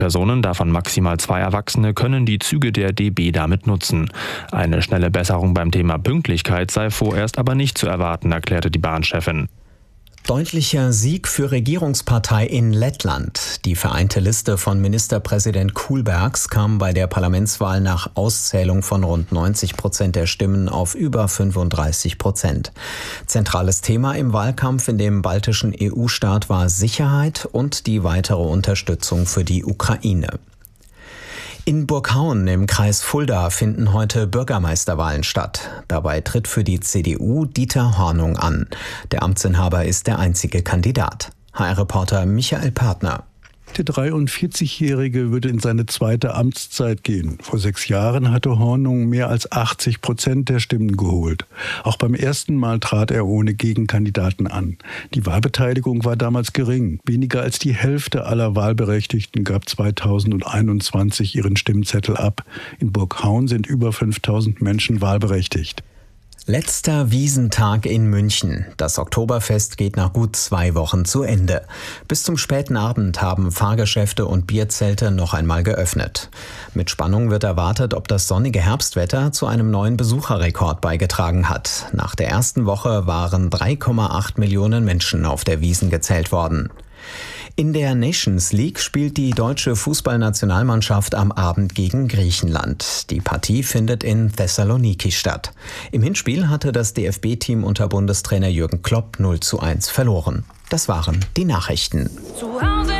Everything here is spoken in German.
Personen, davon maximal 2 Erwachsene, können die Züge der DB damit nutzen. Eine schnelle Besserung beim Thema Pünktlichkeit sei vorerst aber nicht zu erwarten, erklärte die Bahnchefin. Deutlicher Sieg für Regierungspartei in Lettland. Die vereinte Liste von Ministerpräsident Kullbergs kam bei der Parlamentswahl nach Auszählung von rund 90% der Stimmen auf über 35%. Zentrales Thema im Wahlkampf in dem baltischen EU-Staat war Sicherheit und die weitere Unterstützung für die Ukraine. In Burghauen im Kreis Fulda finden heute Bürgermeisterwahlen statt. Dabei tritt für die CDU Dieter Hornung an. Der Amtsinhaber ist der einzige Kandidat. HR-Reporter Michael Partner. Der 43-Jährige würde in seine zweite Amtszeit gehen. Vor 6 Jahren hatte Hornung mehr als 80% der Stimmen geholt. Auch beim ersten Mal trat er ohne Gegenkandidaten an. Die Wahlbeteiligung war damals gering. Weniger als die Hälfte aller Wahlberechtigten gab 2021 ihren Stimmzettel ab. In Burghauen sind über 5000 Menschen wahlberechtigt. Letzter Wiesntag in München. Das Oktoberfest geht nach gut 2 Wochen zu Ende. Bis zum späten Abend haben Fahrgeschäfte und Bierzelte noch einmal geöffnet. Mit Spannung wird erwartet, ob das sonnige Herbstwetter zu einem neuen Besucherrekord beigetragen hat. Nach der ersten Woche waren 3,8 Millionen Menschen auf der Wiesn gezählt worden. In der Nations League spielt die deutsche Fußballnationalmannschaft am Abend gegen Griechenland. Die Partie findet in Thessaloniki statt. Im Hinspiel hatte das DFB-Team unter Bundestrainer Jürgen Klopp 0:1 verloren. Das waren die Nachrichten.